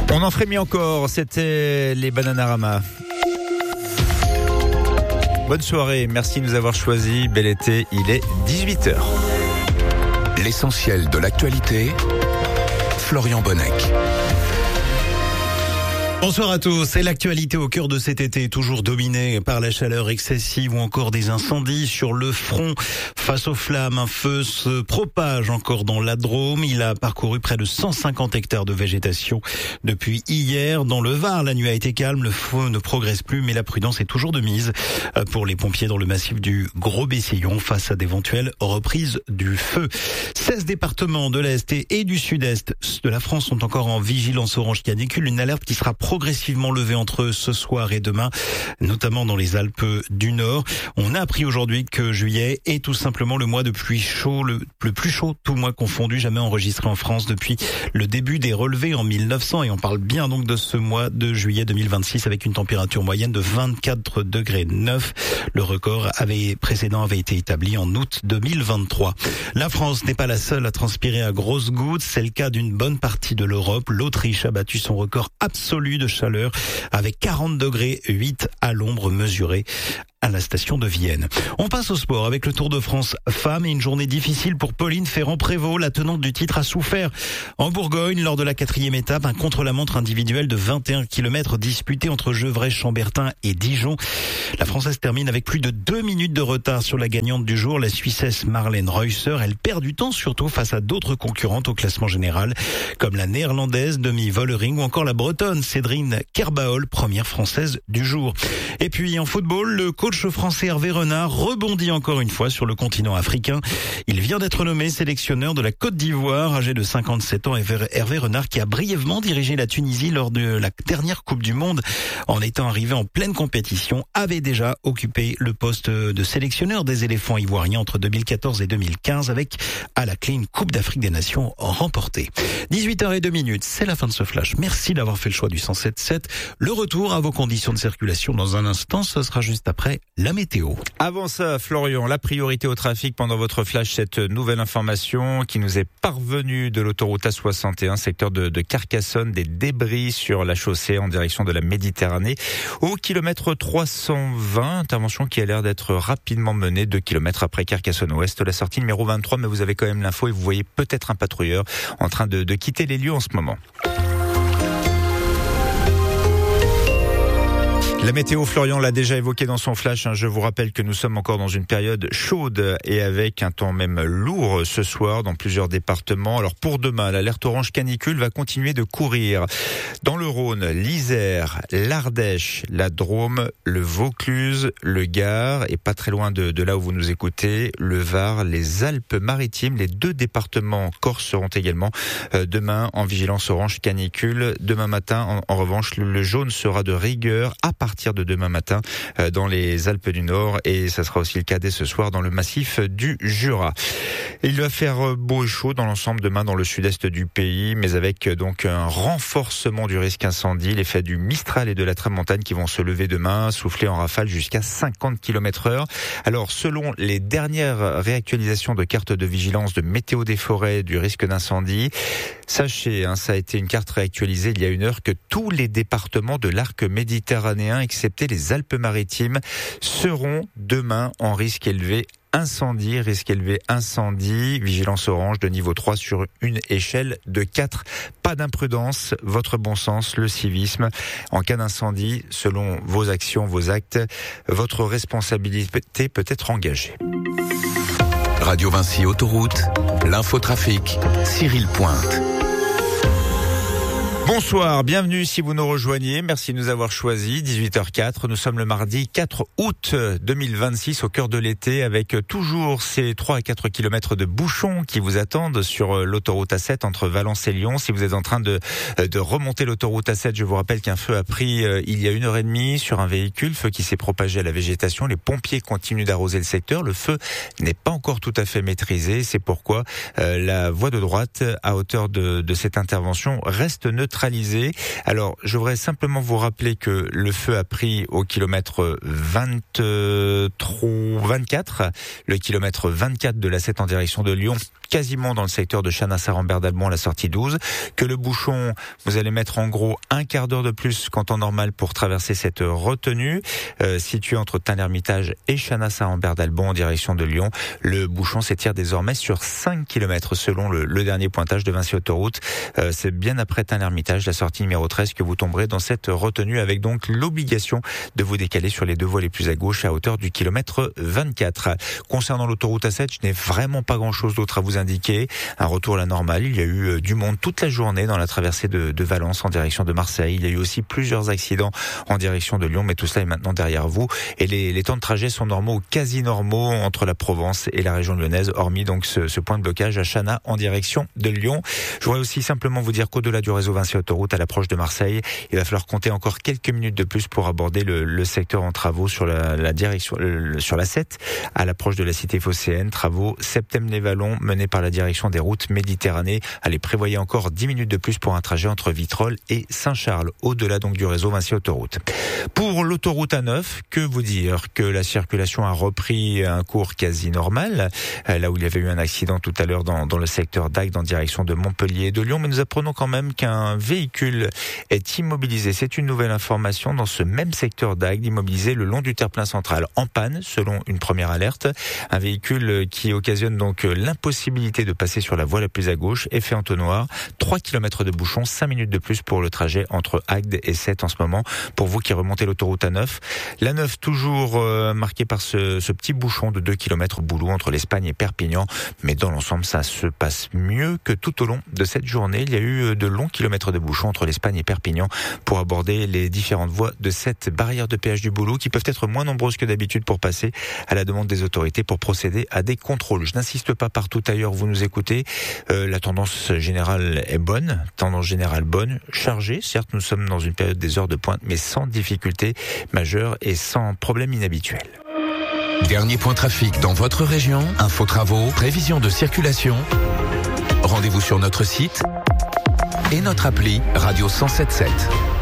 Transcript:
On en frémit encore, c'était les Bananarama. Bonne soirée, merci de nous avoir choisis. Bel été, il est 18h. L'essentiel de l'actualité, Florian Bonnec. Bonsoir à tous. C'est l'actualité au cœur de cet été, toujours dominée par la chaleur excessive ou encore des incendies sur le front. Face aux flammes, un feu se propage encore dans la Drôme. Il a parcouru près de 150 hectares de végétation depuis hier. Dans le Var, la nuit a été calme, le feu ne progresse plus, mais la prudence est toujours de mise pour les pompiers dans le massif du Gros-Bessillon face à d'éventuelles reprises du feu. 16 départements de l'Est et du Sud-Est de la France sont encore en vigilance orange canicule, une alerte qui sera progressivement levée entre ce soir et demain, notamment dans les Alpes du Nord. On a appris aujourd'hui que juillet est tout simplement le mois de pluie chaud, le plus chaud, tout mois confondu, jamais enregistré en France depuis le début des relevés en 1900. Et on parle bien donc de ce mois de juillet 2026 avec une température moyenne de 24 degrés 9. Le record précédent avait été établi en août 2023. La France n'est pas la seule à transpirer à grosses gouttes. C'est le cas d'une bonne partie de l'Europe. L'Autriche a battu son record absolu de chaleur avec 40 degrés 8 à l'ombre mesurée à la station de Vienne. On passe au sport avec le Tour de France femmes et une journée difficile pour Pauline Ferrand-Prévot. La tenante du titre a souffert en Bourgogne lors de la 4e étape, un contre-la-montre individuel de 21 km disputé entre Gevrey, Chambertin et Dijon. La Française termine avec plus de 2 minutes de retard sur la gagnante du jour, la Suissesse Marlène Reusser. Elle perd du temps surtout face à d'autres concurrentes au classement général, comme la Néerlandaise Demi Vollering ou encore la Bretonne Cédrine Kerbaol, première Française du jour. Et puis en football, le coach français Hervé Renard rebondit encore une fois sur le continent africain. Il vient d'être nommé sélectionneur de la Côte d'Ivoire, âgé de 57 ans. Hervé Renard qui a brièvement dirigé la Tunisie lors de la dernière Coupe du Monde en étant arrivé en pleine compétition, avait déjà occupé le poste de sélectionneur des éléphants ivoiriens entre 2014 et 2015 avec à la clé une Coupe d'Afrique des Nations remportée. 18h02, c'est la fin de ce flash. Merci d'avoir fait le choix du 107.7. Le retour à vos conditions de circulation dans un instant, ce sera juste après la météo. Avant ça, Florian, la priorité au trafic pendant votre flash, cette nouvelle information qui nous est parvenue de l'autoroute A61, secteur de Carcassonne, des débris sur la chaussée en direction de la Méditerranée. Au kilomètre 320, intervention qui a l'air d'être rapidement menée 2 kilomètres après Carcassonne-Ouest, la sortie numéro 23, mais vous avez quand même l'info et vous voyez peut-être un patrouilleur en train de quitter les lieux en ce moment. La météo, Florian l'a déjà évoqué dans son flash. Je vous rappelle que nous sommes encore dans une période chaude et avec un temps même lourd ce soir dans plusieurs départements. Alors pour demain, l'alerte orange canicule va continuer de courir dans le Rhône, l'Isère, l'Ardèche, la Drôme, le Vaucluse, le Gard et pas très loin de là où vous nous écoutez, le Var, les Alpes-Maritimes. Les 2 départements corses seront également demain en vigilance orange canicule. Demain matin, en revanche, le jaune sera de rigueur à partir de demain matin dans les Alpes du Nord et ça sera aussi le cas dès ce soir dans le massif du Jura. Il va faire beau et chaud dans l'ensemble demain dans le sud-est du pays, mais avec donc un renforcement du risque incendie, l'effet du Mistral et de la Tramontane qui vont se lever demain, souffler en rafale jusqu'à 50 km/h. Alors selon les dernières réactualisations de cartes de vigilance de météo des forêts du risque d'incendie, sachez, ça a été une carte réactualisée il y a 1 heure, que tous les départements de l'arc méditerranéen excepté les Alpes-Maritimes seront demain en risque élevé risque élevé incendie, vigilance orange de niveau 3 sur une échelle de 4. Pas d'imprudence, votre bon sens, le civisme. En cas d'incendie, selon vos actions, vos actes, votre responsabilité peut être engagée. Radio Vinci Autoroute, l'infotrafic, Cyril Pointe. Bonsoir, bienvenue si vous nous rejoignez. Merci de nous avoir choisis. 18h04, nous sommes le mardi 4 août 2026 au cœur de l'été avec toujours ces 3 à 4 kilomètres de bouchons qui vous attendent sur l'autoroute A7 entre Valence et Lyon. Si vous êtes en train de remonter l'autoroute A7, je vous rappelle qu'un feu a pris il y a 1h30 sur un véhicule, feu qui s'est propagé à la végétation. Les pompiers continuent d'arroser le secteur. Le feu n'est pas encore tout à fait maîtrisé. C'est pourquoi la voie de droite à hauteur de cette intervention reste neutre neutralisé. Alors, je voudrais simplement vous rappeler que le feu a pris au kilomètre 24, le kilomètre 24 de l'A7 en direction de Lyon, quasiment dans le secteur de Channas-Arambert-d'Albon à la sortie 12, que le bouchon, vous allez mettre en gros un quart d'heure de plus qu'en temps normal pour traverser cette retenue, située entre Tain-l'Hermitage et Channas-Arambert-d'Albon en direction de Lyon. Le bouchon s'étire désormais sur 5 km selon le dernier pointage de Vinci Autoroute. C'est bien après Tain-l'Hermitage, la sortie numéro 13, que vous tomberez dans cette retenue avec donc l'obligation de vous décaler sur les deux voies les plus à gauche à hauteur du kilomètre 24. Concernant l'autoroute A7, je n'ai vraiment pas grand chose d'autre à vous indiquer. Un retour à la normale. Il y a eu du monde toute la journée dans la traversée de Valence en direction de Marseille. Il y a eu aussi plusieurs accidents en direction de Lyon, mais tout cela est maintenant derrière vous. Et les temps de trajet sont normaux, quasi normaux entre la Provence et la région lyonnaise, hormis donc ce point de blocage à Channas en direction de Lyon. Je voudrais aussi simplement vous dire qu'au-delà du réseau Vinci Autoroute à l'approche de Marseille, il va falloir compter encore quelques minutes de plus pour aborder le secteur en travaux sur la direction sur la 7 à l'approche de la cité phocéenne. Travaux Septem-les-Vallons menés par la direction des routes Méditerranée. Allez, prévoyez encore 10 minutes de plus pour un trajet entre Vitrolles et Saint-Charles, au-delà donc du réseau Vinci Autoroute. Pour l'autoroute A9, que vous dire que la circulation a repris un cours quasi normal, là où il y avait eu un accident tout à l'heure dans le secteur d'Agde en direction de Montpellier et de Lyon, mais nous apprenons quand même qu'un véhicule est immobilisé. C'est une nouvelle information dans ce même secteur d'Agde, immobilisé le long du terre-plein central en panne, selon une première alerte. Un véhicule qui occasionne donc l'impossibilité de passer sur la voie la plus à gauche, effet entonnoir, 3 km de bouchon, 5 minutes de plus pour le trajet entre Agde et 7 en ce moment, pour vous qui remontez l'autoroute A9. La 9 toujours marquée par ce petit bouchon de 2 km boulot entre l'Espagne et Perpignan, mais dans l'ensemble ça se passe mieux que tout au long de cette journée. Il y a eu de longs kilomètres de bouchons entre l'Espagne et Perpignan pour aborder les différentes voies de cette barrière de péage du Boulot, qui peuvent être moins nombreuses que d'habitude pour passer à la demande des autorités pour procéder à des contrôles. Je n'insiste pas partout ailleurs, vous nous écoutez. La tendance générale est bonne, chargée. Certes, nous sommes dans une période des heures de pointe, mais sans difficulté majeure et sans problème inhabituel. Dernier point trafic dans votre région, info travaux, prévision de circulation. Rendez-vous sur notre site et notre appli Radio 107.7.